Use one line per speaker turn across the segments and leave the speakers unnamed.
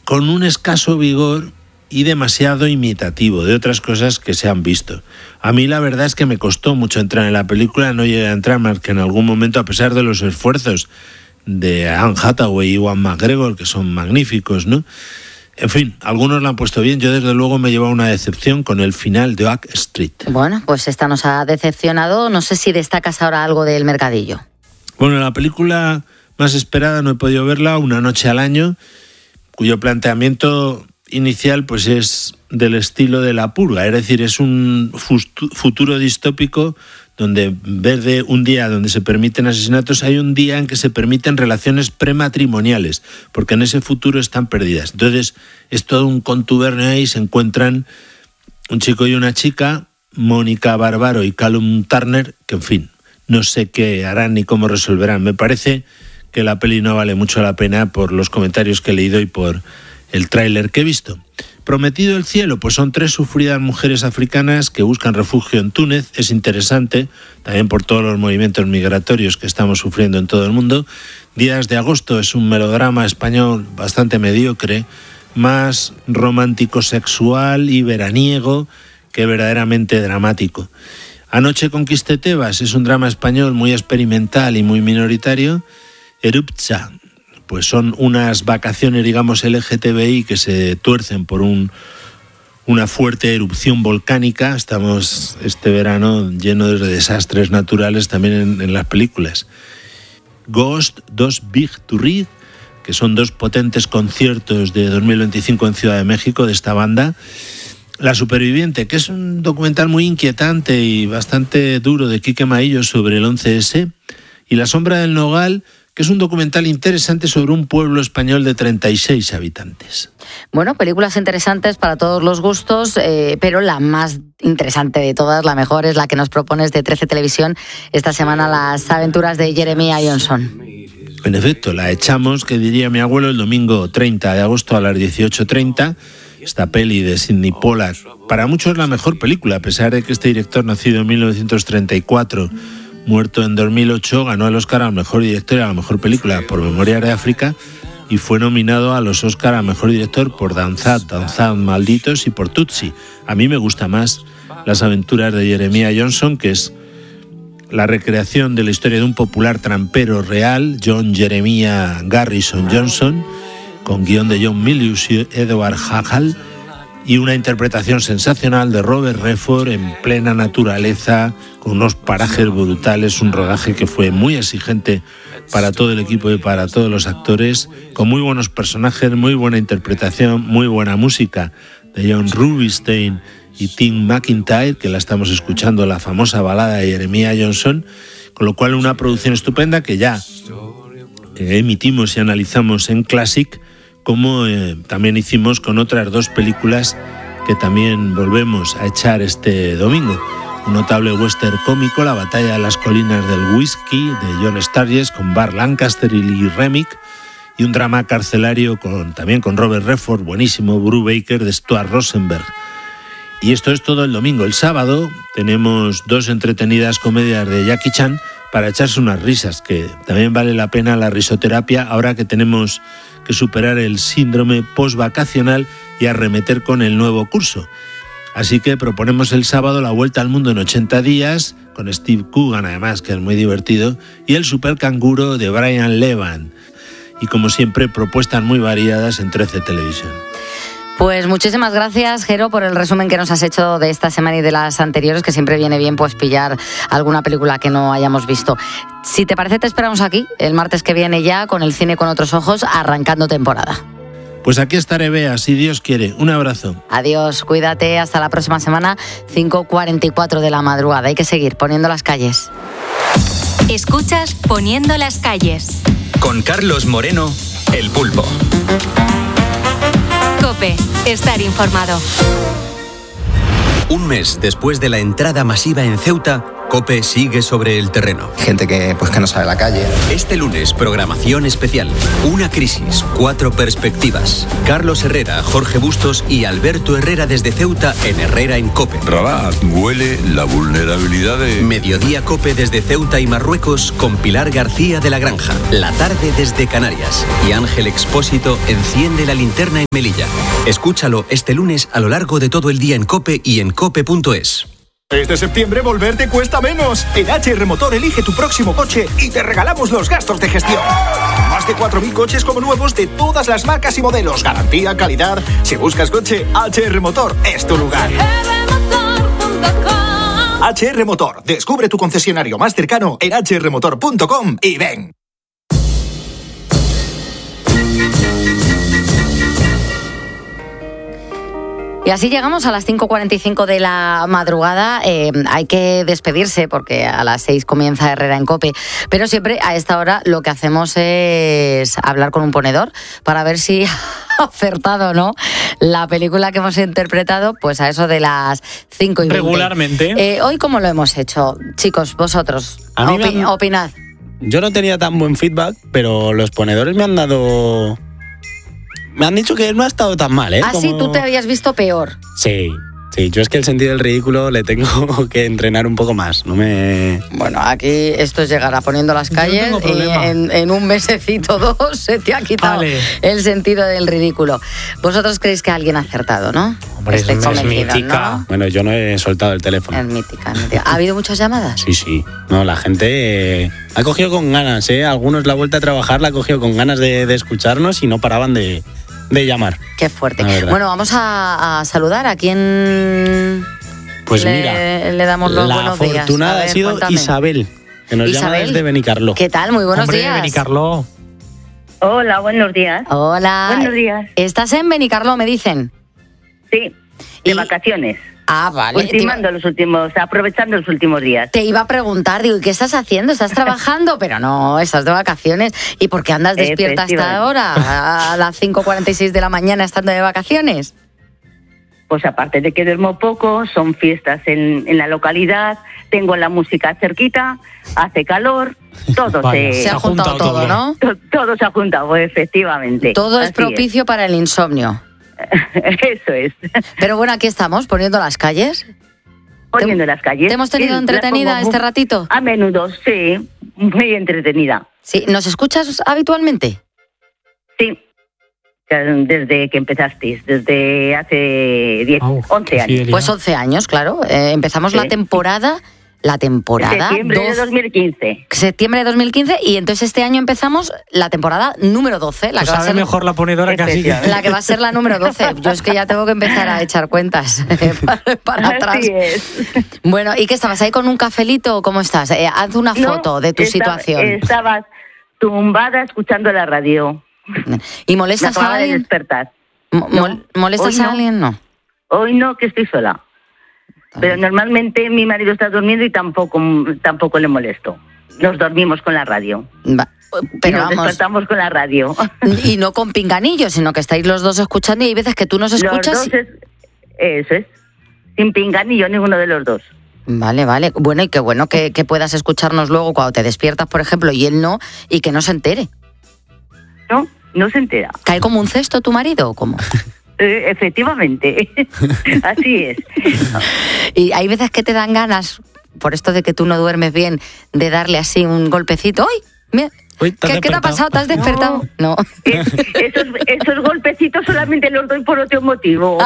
con un escaso vigor y demasiado imitativo de otras cosas que se han visto. A mí la verdad es que me costó mucho entrar en la película, no llegué a entrar más que en algún momento, a pesar de los esfuerzos de Anne Hathaway y Ewan McGregor, que son magníficos, ¿no? En fin, algunos la han puesto bien. Yo desde luego me he llevado una decepción con el final de Oak Street.
Bueno, pues esta nos ha decepcionado. No sé si destacas ahora algo del mercadillo.
Bueno, la película más esperada no he podido verla, Una noche al año, cuyo planteamiento inicial pues es del estilo de La purga, es decir, es un futuro distópico donde en vez de un día donde se permiten asesinatos, hay un día en que se permiten relaciones prematrimoniales, porque en ese futuro están perdidas. Entonces es todo un contubernio ahí, se encuentran un chico y una chica, Mónica Barbaro y Callum Turner, que en fin, no sé qué harán ni cómo resolverán. Me parece que la peli no vale mucho la pena por los comentarios que he leído y por el tráiler que he visto. Prometido el cielo, pues son 3 sufridas mujeres africanas que buscan refugio en Túnez. Es interesante, también por todos los movimientos migratorios que estamos sufriendo en todo el mundo. Días de agosto es un melodrama español bastante mediocre, más romántico sexual y veraniego que verdaderamente dramático. Anoche conquisté Tebas es un drama español muy experimental y muy minoritario. Eruptsa, pues son unas vacaciones, digamos, LGTBI que se tuercen por una fuerte erupción volcánica. Estamos este verano lleno de desastres naturales también en las películas. Ghost, 2 Big to Read, que son 2 potentes conciertos de 2025 en Ciudad de México de esta banda. La superviviente, que es un documental muy inquietante y bastante duro de Quique Maillo sobre el 11S. Y La sombra del nogal, que es un documental interesante sobre un pueblo español de 36 habitantes.
Bueno, películas interesantes para todos los gustos, pero la más interesante de todas, la mejor, es la que nos propones de 13 Televisión esta semana, Las aventuras de Jeremiah Johnson.
En efecto, la echamos, que diría mi abuelo, el domingo 30 de agosto a las 18:30. Esta peli de Sidney Pollack, para muchos la mejor película, a pesar de que este director, nacido en 1934, muerto en 2008, ganó el Oscar al mejor director y a la mejor película por Memorias de África y fue nominado a los Oscar al mejor director por Danzad Malditos y por Tutsi. A mí me gusta más Las aventuras de Jeremiah Johnson, que es la recreación de la historia de un popular trampero real, John Jeremiah Garrison Johnson, con guión de John Milius y Edward Hall, y una interpretación sensacional de Robert Redford en plena naturaleza, con unos parajes brutales, un rodaje que fue muy exigente para todo el equipo y para todos los actores, con muy buenos personajes, muy buena interpretación, muy buena música de John Rubinstein y Tim McIntyre, que la estamos escuchando, la famosa balada de Jeremiah Johnson, con lo cual una producción estupenda que ya emitimos y analizamos en Classic, como también hicimos con otras 2 películas que también volvemos a echar este domingo. Un notable western cómico, La batalla de las colinas del whisky, de John Sturges, con Burt Lancaster y Lee Remick, y un drama carcelario también con Robert Redford, buenísimo, Brubaker, de Stuart Rosenberg. Y esto es todo el domingo. El sábado tenemos 2 entretenidas comedias de Jackie Chan para echarse unas risas, que también vale la pena la risoterapia ahora que tenemos que superar el síndrome postvacacional y arremeter con el nuevo curso. Así que proponemos el sábado La vuelta al mundo en 80 días, con Steve Coogan además, que es muy divertido, y El supercanguro de Brian Levan. Y como siempre, propuestas muy variadas en 13 Televisión.
Pues muchísimas gracias, Jero, por el resumen que nos has hecho de esta semana y de las anteriores, que siempre viene bien pues pillar alguna película que no hayamos visto. Si te parece, te esperamos aquí el martes que viene ya con el cine con otros ojos, arrancando temporada.
Pues aquí estaré, Bea, si Dios quiere. Un abrazo.
Adiós, cuídate, hasta la próxima semana, 5:44 de la madrugada. Hay que seguir poniendo las calles.
Escuchas Poniendo las calles.
Con Carlos Moreno, El Pulpo.
COPE, estar informado.
Un mes después de la entrada masiva en Ceuta,
COPE sigue sobre el terreno.
Gente que no sabe la calle.
Este lunes, programación especial. Una crisis, 4 perspectivas. Carlos Herrera, Jorge Bustos y Alberto Herrera desde Ceuta en Herrera en COPE.
Rabat, huele la vulnerabilidad de...
Mediodía COPE desde Ceuta y Marruecos con Pilar García de la Granja. La tarde desde Canarias. Y Ángel Expósito enciende la linterna en Melilla. Escúchalo este lunes a lo largo de todo el día en COPE y en cope.es.
Este septiembre volver te cuesta menos. En HR Motor elige tu próximo coche y te regalamos los gastos de gestión. Más de 4.000 coches como nuevos de todas las marcas y modelos. Garantía, calidad. Si buscas coche, HR Motor es tu lugar. HR Motor. Descubre tu concesionario más cercano en hrmotor.com y ven.
Y así llegamos a las 5:45 de la madrugada. Hay que despedirse porque a las 6 comienza Herrera en COPE. Pero siempre a esta hora lo que hacemos es hablar con un ponedor para ver si ha acertado o no la película que hemos interpretado, pues a eso de las 5:20.
Regularmente.
Hoy, ¿cómo lo hemos hecho? Chicos, vosotros, opinad.
Yo no tenía tan buen feedback, pero los ponedores me han dicho que no ha estado tan mal, ¿eh?
Sí, tú te habías visto peor.
Sí, yo es que el sentido del ridículo le tengo que entrenar un poco más.
Bueno, aquí esto es llegar a Poniendo las Calles y en un mesecito, 2 se te ha quitado el sentido del ridículo. Vosotros creéis que alguien ha acertado, ¿no?
Hombre, es mítica. ¿No? Bueno, yo no he soltado el teléfono.
Es mítica. ¿Ha habido muchas llamadas?
Sí. No, la gente ha cogido con ganas, ¿eh? Algunos la vuelta a trabajar la ha cogido con ganas de escucharnos y no paraban de llamar.
Qué fuerte. Bueno, vamos a saludar a quién.
Pues mira,
le damos los buenos días.
La afortunada ha sido cuéntame. Isabel, que nos llama desde Benicarló.
¿Qué tal? Muy buenos días.
Benicarló.
Hola, buenos días.
Hola.
Buenos días.
¿Estás en Benicarló, me dicen?
Sí, de vacaciones.
Vale.
Aprovechando los últimos días.
Te iba a preguntar, digo, ¿qué estás haciendo? ¿Estás trabajando? Pero no, estás de vacaciones. ¿Y por qué andas despierta hasta ahora, a las 5:46 de la mañana, estando de vacaciones?
Pues aparte de que duermo poco, son fiestas en la localidad, tengo la música cerquita, hace calor, todo
se ha juntado todo, ¿no?
Todo se ha juntado, efectivamente.
Todo es propicio para el insomnio.
Eso es.
Pero bueno, aquí estamos, poniendo las calles.
Poniendo las calles.
¿Te hemos tenido entretenida este ratito?
A menudo, sí. Muy entretenida.
Sí. ¿Nos escuchas habitualmente?
Sí. Desde que empezasteis, desde hace 11 años.
Pues 11 años, claro. Empezamos la temporada...
Septiembre de 2015.
Septiembre de 2015 y entonces este año empezamos la temporada número 12.
La que va a ser mejor la ponedora casi.
La que va a ser la número 12. Yo es que ya tengo que empezar a echar cuentas para atrás.
Así es.
Bueno, ¿y qué estabas ahí con un cafelito o cómo estás? Haz una foto de tu situación.
Estabas tumbada escuchando la radio.
¿Y molestas a alguien?
De despertar.
¿Molestas a alguien? No.
Hoy no, que estoy sola. Pero normalmente mi marido está durmiendo y tampoco le molesto. Nos dormimos con la radio.
Pero
nos despertamos con la radio.
Y no con pinganillos, sino que estáis los dos escuchando y hay veces que tú nos escuchas.
Los dos eso es. Sin pinganillo ninguno de los dos.
Vale. Bueno, y qué bueno que puedas escucharnos luego cuando te despiertas, por ejemplo, y él no, y que no se entere.
No se entera.
¿Cae como un cesto tu marido o cómo?
Efectivamente, así es.
Y hay veces que te dan ganas, por esto de que tú no duermes bien, de darle así un golpecito. ¡Ay! Mira, ¿qué te ha pasado? ¿Te has despertado? No.
Esos golpecitos solamente los doy por otro motivo.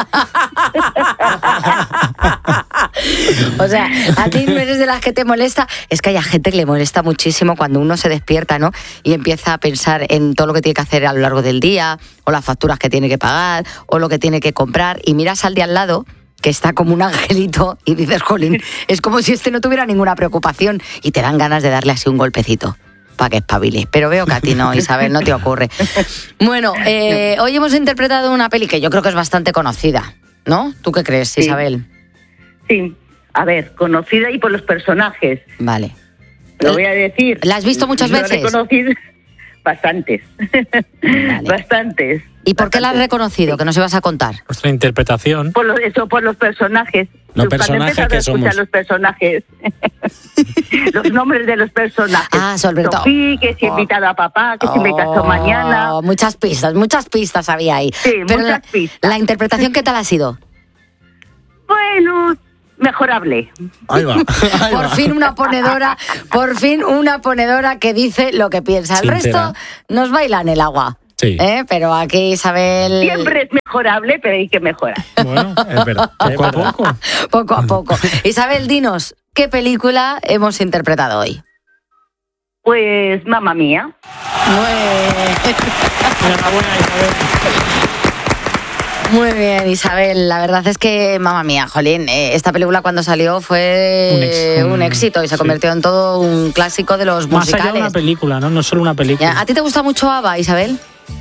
O sea, a ti no eres de las que te molesta. Es que hay gente que le molesta muchísimo cuando uno se despierta, ¿no? Y empieza a pensar en todo lo que tiene que hacer a lo largo del día, o las facturas que tiene que pagar, o lo que tiene que comprar, y miras al de al lado, que está como un angelito, y dices, jolín, es como si no tuviera ninguna preocupación, y te dan ganas de darle así un golpecito para que espabile. Pero veo que a ti no, Isabel, no te ocurre. Bueno, hoy hemos interpretado una peli que yo creo que es bastante conocida, ¿no? ¿Tú qué crees, Isabel?
Sí, a ver, conocida y por los personajes.
Vale.
Lo voy a decir.
¿La has visto muchas veces?
Bastantes. Vale. Bastantes.
¿Y por qué la has reconocido? Que nos ibas a contar.
Nuestra interpretación.
Por los personajes.
Los personajes que somos.
Los personajes. Los nombres de los personajes.
Ah, sobre todo.
Sofía, que se ha invitado a papá, que se me casó mañana.
Muchas pistas había ahí.
Sí,
pero
muchas pistas.
¿La interpretación qué tal ha sido?
Bueno, mejorable.
Ahí va.
Por fin una ponedora que dice lo que piensa. El
Sincera.
resto nos baila en el agua.
Sí.
Pero aquí Isabel...
Siempre es mejorable, pero hay que mejorar.
Bueno, es verdad. Poco a poco.
Poco a poco. Isabel, dinos, ¿qué película hemos interpretado hoy?
Pues Mamma Mía.
Enhorabuena, Isabel.
Muy bien, Isabel. La verdad es que, mamma mía, jolín, esta película cuando salió fue un éxito y se convirtió en todo un clásico de los
Más
musicales.
allá de una película, ¿no? No solo una película.
¿A ti te gusta mucho ABBA, Isabel?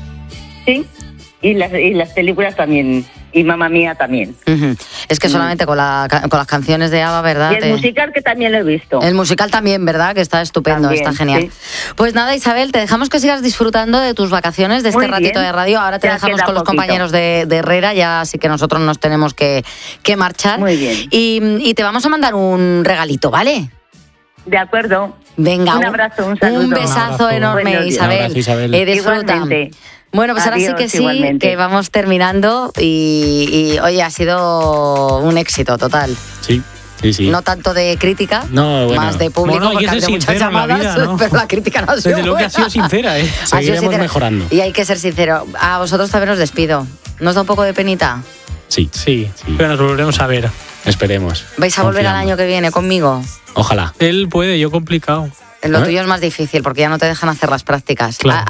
Sí, y las películas también, y Mamma Mía también.
Uh-huh. Es que solamente con las canciones de ABBA, ¿verdad?
Y el musical que también lo he visto.
El musical también, ¿verdad? Que está estupendo,
También,
está genial.
sí.
Pues nada, Isabel, te dejamos que sigas disfrutando de tus vacaciones, de este
Muy
ratito
bien.
de radio. Ahora te
Ya
dejamos
queda
con los
poquito.
compañeros de Herrera, ya sí que nosotros nos tenemos que marchar.
Muy bien.
Y te vamos a mandar un regalito, ¿vale?
De acuerdo.
Venga,
Un abrazo, un saludo.
Un besazo
Un abrazo.
enorme,
Buenos días.
Isabel.
Un abrazo, Isabel.
Disfruta.
Igualmente.
Bueno, pues ahora sí
Adiós,
que sí,
igualmente.
que vamos terminando y oye, ha sido un éxito total.
Sí.
No tanto de crítica,
No, bueno.
más de público,
Bueno, hay
porque
que
ha
ser
habido muchas
sincero en la
llamadas,
vida, ¿no?
pero la crítica no ha sido
Desde luego que ha sido
buena.
sincera, ¿eh?
Ha sido
Seguiremos
sincera.
mejorando.
Y hay que ser sincero. A vosotros también os despido. ¿Nos da un poco de penita?
Sí.
Sí, pero nos volveremos a ver.
Esperemos.
¿Vais a volver al
Confiamos.
año que viene conmigo?
Ojalá.
Él puede, yo complicado.
Lo
¿Eh?
tuyo es más difícil porque ya no te dejan hacer las prácticas.
Claro.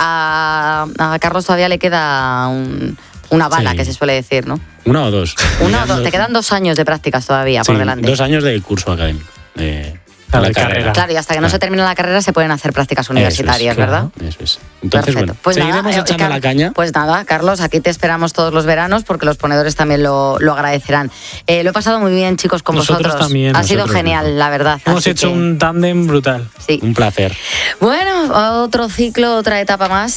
A Carlos todavía le queda una bala,
Sí.
que se suele decir, ¿no?
¿Una o dos?
Te quedan 2 años de prácticas todavía por
Sí,
delante.
2 años de curso académico. De
Claro,
la
de carrera.
Claro, y hasta que no se termine la carrera se pueden hacer prácticas universitarias, ¿verdad?
Eso es. Entonces,
Perfecto.
bueno,
Pues
seguiremos
nada,
echando la caña.
Pues nada, Carlos, aquí te esperamos todos los veranos porque los ponedores también lo agradecerán. Lo he pasado muy bien, chicos, con
Nosotros
vosotros.
también.
Ha sido
Nosotros
genial,
mismos.
la verdad.
Hemos
Así
hecho
que,
un tándem brutal.
sí.
Un placer.
Bueno, otro ciclo, otra etapa más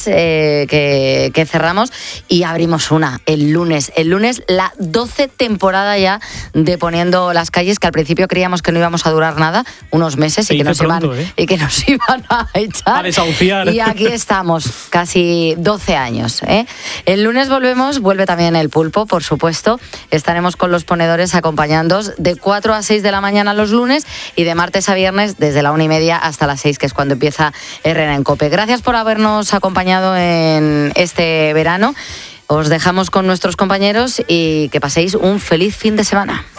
que cerramos y abrimos una el lunes. El lunes, la 12 temporada ya de Poniendo las Calles, que al principio creíamos que no íbamos a durar nada, unos meses,
Se
y que,
dice
nos
pronto,
iban,
¿eh?
y que nos iban a echar.
A desahuciar.
Y aquí estamos, casi 12 años. El lunes vuelve también el Pulpo, por supuesto. Estaremos con los ponedores acompañándoos de 4 a 6 de la mañana los lunes y de martes a viernes desde la 1:30 hasta las 6, que es cuando empieza Herrera en COPE. Gracias por habernos acompañado en este verano. Os dejamos con nuestros compañeros y que paséis un feliz fin de semana.